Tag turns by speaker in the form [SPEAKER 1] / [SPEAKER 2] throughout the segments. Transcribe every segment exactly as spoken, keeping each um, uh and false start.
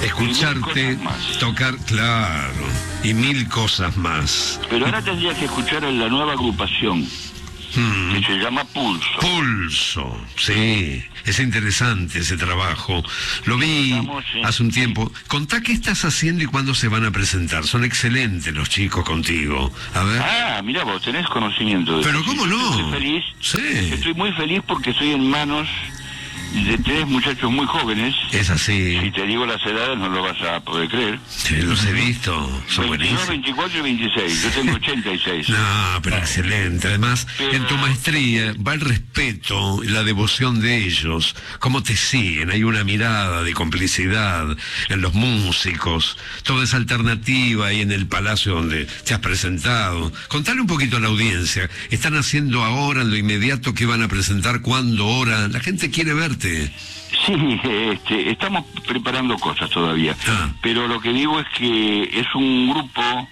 [SPEAKER 1] escucharte, tocar, claro, y mil cosas más.
[SPEAKER 2] Pero ahora tendrías que escuchar a la nueva agrupación,
[SPEAKER 1] Hmm.
[SPEAKER 2] que se llama Pulso.
[SPEAKER 1] Pulso, sí, es interesante ese trabajo. Lo vi
[SPEAKER 2] Estamos, sí.
[SPEAKER 1] hace un tiempo. Contá qué estás haciendo y cuándo se van a presentar. Son excelentes los chicos contigo. A ver.
[SPEAKER 2] Ah, mira, vos tenés conocimiento de
[SPEAKER 1] Pero
[SPEAKER 2] eso.
[SPEAKER 1] ¿cómo no?
[SPEAKER 2] Estoy feliz.
[SPEAKER 1] Sí.
[SPEAKER 2] Estoy muy feliz porque estoy en manos de tres muchachos muy jóvenes.
[SPEAKER 1] Es así.
[SPEAKER 2] Si te digo las edades no lo vas a poder creer.
[SPEAKER 1] Sí, los he visto. Son
[SPEAKER 2] veintidós,
[SPEAKER 1] buenísimos.
[SPEAKER 2] veinticuatro y veintiséis. Yo tengo ochenta y seis.
[SPEAKER 1] No, pero excelente. Además,
[SPEAKER 2] Pero-
[SPEAKER 1] en tu maestría va el respeto, la devoción de ellos. Cómo te siguen. Hay una mirada de complicidad en los músicos. Toda esa alternativa ahí en el palacio donde te has presentado. Contale un poquito a la audiencia. ¿Están haciendo ahora, en lo inmediato, qué van a presentar? ¿Cuándo? ¿Hora? La gente quiere verte.
[SPEAKER 2] Sí, este, estamos preparando cosas todavía.
[SPEAKER 1] Ah.
[SPEAKER 2] Pero lo que digo es que es un grupo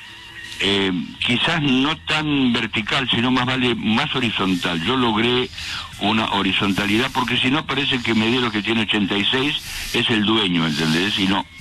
[SPEAKER 2] eh, quizás no tan vertical, sino más vale más horizontal. Yo logré una horizontalidad, porque si no parece que Medero, que tiene ochenta y seis, es el dueño, ¿entendés? Y no.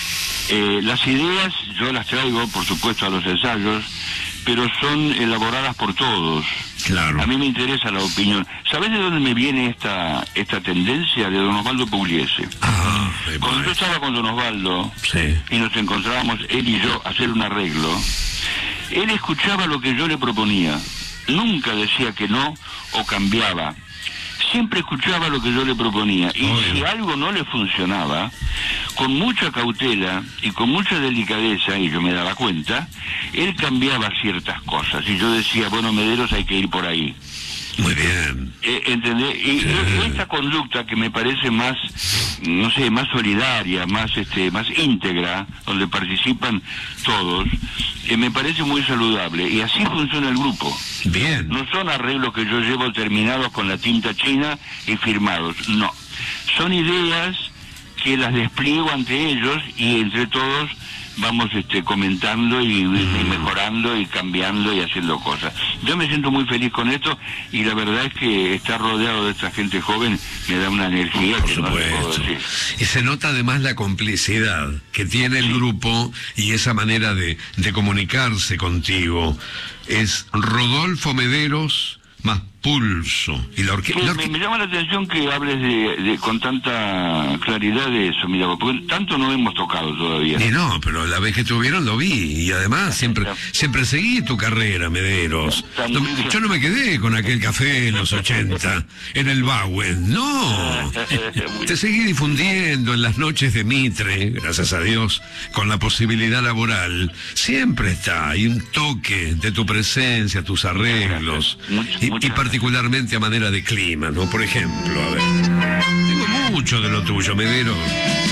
[SPEAKER 2] Eh, las ideas yo las traigo, por supuesto, a los ensayos, pero son elaboradas por todos.
[SPEAKER 1] Claro.
[SPEAKER 2] A mí me interesa la opinión. ¿Sabés de dónde me viene esta esta tendencia? De don Osvaldo Pugliese.
[SPEAKER 1] Ah,
[SPEAKER 2] Cuando yo estaba con don Osvaldo,
[SPEAKER 1] sí.
[SPEAKER 2] y nos encontrábamos él y yo a hacer un arreglo, él escuchaba lo que yo le proponía. Nunca decía que no o cambiaba. Siempre escuchaba lo que yo le proponía. Y
[SPEAKER 1] Obvio.
[SPEAKER 2] si algo no le funcionaba, con mucha cautela y con mucha delicadeza, y yo me daba cuenta, él cambiaba ciertas cosas. Y yo decía, bueno, Mederos, hay que ir por ahí.
[SPEAKER 1] Muy bien.
[SPEAKER 2] Eh, ¿Entendés? Y
[SPEAKER 1] Sí.
[SPEAKER 2] e- esta conducta que me parece más, no sé, más solidaria, más este, más íntegra, donde participan todos, eh, me parece muy saludable. Y así funciona el grupo.
[SPEAKER 1] Bien.
[SPEAKER 2] No son arreglos que yo llevo terminados con la tinta china y firmados, no. Son ideas que las despliego ante ellos y entre todos vamos este, comentando y, y mejorando y cambiando y haciendo cosas. Yo me siento muy feliz con esto y la verdad es que estar rodeado de esta gente joven me da una energía
[SPEAKER 1] Por
[SPEAKER 2] que no te puedo
[SPEAKER 1] supuesto.
[SPEAKER 2] decir.
[SPEAKER 1] Y se nota además la complicidad que tiene el grupo y esa manera de, de comunicarse contigo. Es Rodolfo Mederos más Pulso. Y la orque-
[SPEAKER 2] Sí,
[SPEAKER 1] la
[SPEAKER 2] me,
[SPEAKER 1] orque-
[SPEAKER 2] me llama la atención que hables de, de- con tanta claridad de eso, mira, porque tanto no hemos tocado todavía.
[SPEAKER 1] Y no, pero la vez que tuvieron lo vi. Y además siempre siempre seguí tu carrera, Mederos. No me- yo no me quedé con aquel café en los ochenta, en el Bauen. No. Te seguí difundiendo en las noches de Mitre, gracias a Dios, con la posibilidad laboral. Siempre está. Hay un toque de tu presencia, tus arreglos.
[SPEAKER 2] Muchas,
[SPEAKER 1] Y,
[SPEAKER 2] muchas
[SPEAKER 1] y particularmente a manera de clima, ¿no? Por ejemplo, a ver. Tengo mucho de lo tuyo, Mederos.